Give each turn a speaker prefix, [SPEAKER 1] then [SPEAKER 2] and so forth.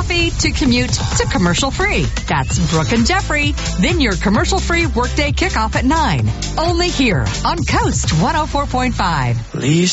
[SPEAKER 1] coffee to commute to commercial-free. That's Brooke and Jeffrey. Then your commercial-free workday kickoff at 9. Only here on Coast 104.5.